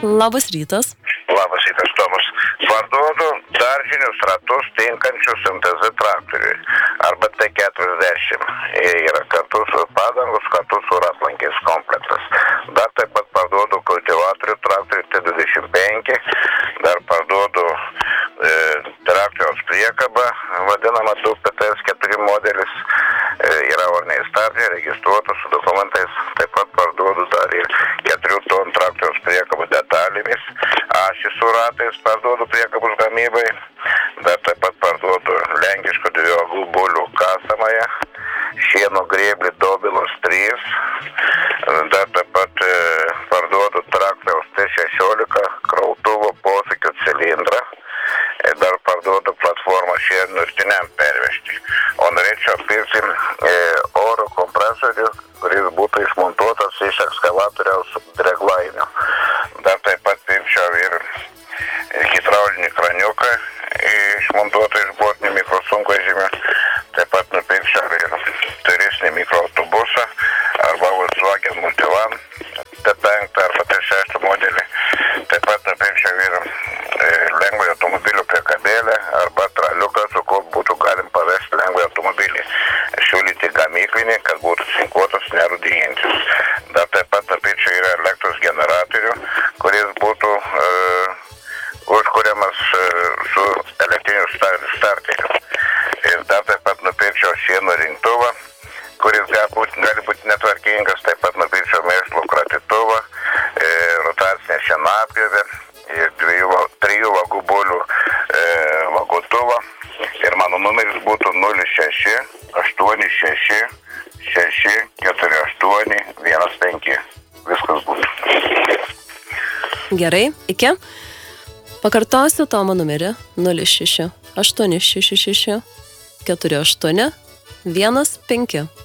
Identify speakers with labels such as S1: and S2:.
S1: Labas rytas.
S2: Labas rytas, Tomas. Parduodu daržinius ratus tinkančius MTZ traktoriui arba T40. Jie yra kartu su padangos, kartu su ratlankiais komplektas. Dar taip pat parduodu kultivatorių traktoriui T25. Dar parduodu traktoriaus priekabą, vadinama 2PTS4 modelis. Yra orniai stabdžiai, registruotas su dokumentais. Taip pat parduodu dar ir 4 tonų traktoriaus priekabų detalėmis. Ašį su ratais parduodu priekabus gamybai. Dar taip pat parduodu lenkiškų 2 vagų bulių kasamąją. Šieno grėblį Dobilos 3. Dar taip pat parduodu traktoriaus T16 krautuvo posūkio cilindrą. Dar parduodu platformą šienų irtiniam pervežti. O norėčiau pirkti oro kompresorių, kuris būtų išmontuotas iš ekskavatoriaus dreglainio. Dar taip pat pirkčiau ir hidraulinį kraniuką išmontuotą iš botinių mikrosunkvežimių. Taip pat nupirkčiau ir turistinį mikroautobusą arba Volkswagen Multivan T5 arba T6 modelį. Taip pat nupirkčiau ir lengvojo automobilio priekabėlę arba traliuką, su kuo būtų galim pavesti lengvojo automobilį. Siūlyti gamyklinį, kad būtų cinkuotas, nerūdyjantis. Dar taip pat nupirkčiau ir elektros generatorių, kuris būtų užkuriamas su elektriniu starteriu. Ir dar taip pat nupirkčiau šieno rinktuvą, kuris gali būti netvarkingas. Taip pat nupirkčiau mėšlo kratytuvą, rotacinę šienapjovę ir 3 vagų bulių vagotuvą. Ir mano numeris būtų 06 86 6 48 15. Viskas būtų.
S1: Gerai, iki. Pakartosiu Tomo numerį 06 866 48 15.